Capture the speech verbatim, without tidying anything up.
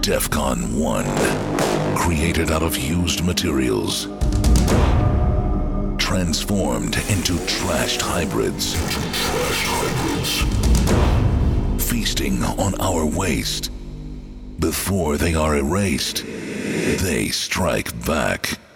DEFCON one. Created out of used materials. Transformed into trashed hybrids. Trashed hybrids. Feasting on our waste. Before they are erased, they strike back.